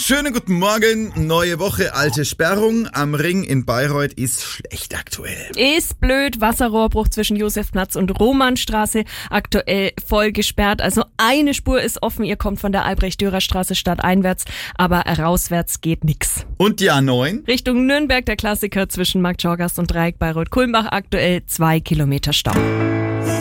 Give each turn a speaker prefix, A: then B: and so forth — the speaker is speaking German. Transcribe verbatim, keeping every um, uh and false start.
A: schönen guten Morgen. Neue Woche, alte Sperrung. Am Ring in Bayreuth ist schlecht aktuell.
B: Ist blöd. Wasserrohrbruch zwischen Josefplatz und Romannstraße. Aktuell voll gesperrt. Also eine Spur ist offen. Ihr kommt von der Albrecht-Dürer-Straße stadteinwärts, aber rauswärts geht nix.
A: Und die A neun?
B: Richtung Nürnberg der Klassiker zwischen Marktschorgast und Dreieck Bayreuth-Kulmbach. Aktuell zwei Kilometer Stau.